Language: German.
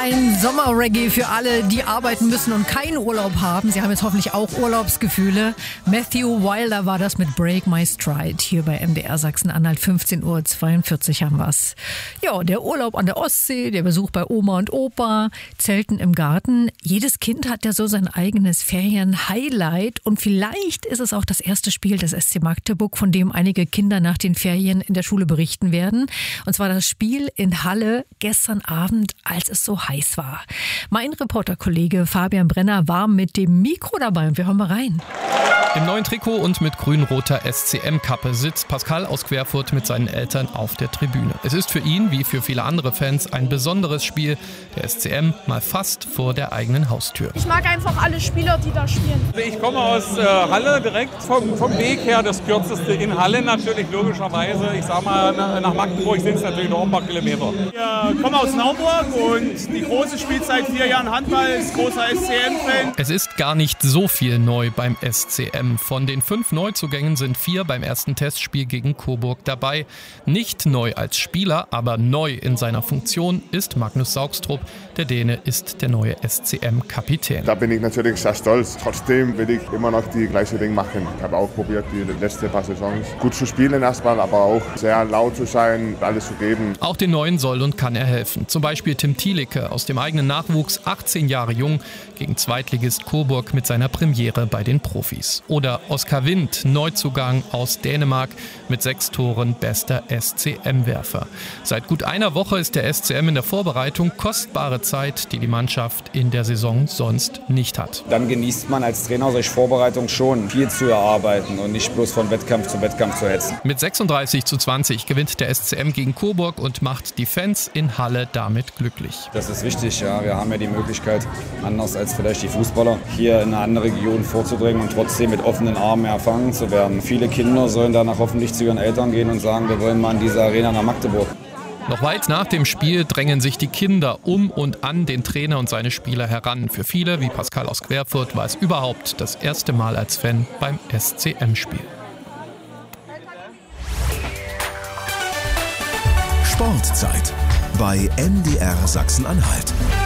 Ein Sommerreggae für alle, die arbeiten müssen und keinen Urlaub haben. Sie haben jetzt hoffentlich auch Urlaubsgefühle. Matthew Wilder war das mit Break My Stride hier bei MDR Sachsen-Anhalt. 15:42 Uhr haben wir's. Ja, der Urlaub an der Ostsee, der Besuch bei Oma und Opa, Zelten im Garten. Jedes Kind hat ja so sein eigenes Ferien-Highlight. Und vielleicht ist es auch das erste Spiel des SC Magdeburg, von dem einige Kinder nach den Ferien in der Schule berichten werden. Und zwar das Spiel in Halle gestern Abend, als es so heiß war. Mein Reporterkollege Fabian Brenner war mit dem Mikro dabei und wir hören mal rein. Im neuen Trikot und mit grün-roter SCM-Kappe sitzt Pascal aus Querfurt mit seinen Eltern auf der Tribüne. Es ist für ihn, wie für viele andere Fans, ein besonderes Spiel. Der SCM mal fast vor der eigenen Haustür. Ich mag einfach alle Spieler, die da spielen. Ich komme aus Halle, direkt vom Weg her, das kürzeste in Halle natürlich, logischerweise. Ich sag mal, nach Magdeburg sind es natürlich noch ein paar Kilometer. Ich komme aus Nauburg und die Große spielt seit 4 Jahren Handball, ist großer SCM-Fan. Es ist gar nicht so viel neu beim SCM. Von den 5 Neuzugängen sind 4 beim ersten Testspiel gegen Coburg dabei. Nicht neu als Spieler, aber neu in seiner Funktion ist Magnus Saugstrup. Der Däne ist der neue SCM-Kapitän. Da bin ich natürlich sehr stolz. Trotzdem will ich immer noch die gleichen Dinge machen. Ich habe auch probiert, die letzten paar Saisons gut zu spielen erstmal, aber auch sehr laut zu sein, alles zu geben. Auch den Neuen soll und kann er helfen. Zum Beispiel Tim Thielicke aus dem eigenen Nachwuchs, 18 Jahre jung, gegen Zweitligist Coburg mit seiner Premiere bei den Profis. Oder Oskar Wind, Neuzugang aus Dänemark mit 6 Toren, bester SCM-Werfer. Seit gut einer Woche ist der SCM in der Vorbereitung, kostbare Zeit, die die Mannschaft in der Saison sonst nicht hat. Dann genießt man als Trainer solche Vorbereitung schon, viel zu erarbeiten und nicht bloß von Wettkampf zu Wettkampf zu hetzen. Mit 36:20 gewinnt der SCM gegen Coburg und macht die Fans in Halle damit glücklich. Das ist wichtig, ja. Wir haben ja die Möglichkeit, anders als vielleicht die Fußballer, hier in eine andere Region vorzudringen und trotzdem mit offenen Armen empfangen zu werden. Viele Kinder sollen danach hoffentlich zu ihren Eltern gehen und sagen, wir wollen mal in diese Arena nach Magdeburg. Noch weit nach dem Spiel drängen sich die Kinder um und an den Trainer und seine Spieler heran. Für viele, wie Pascal aus Querfurt, war es überhaupt das erste Mal als Fan beim SCM-Spiel. Sportzeit bei MDR Sachsen-Anhalt.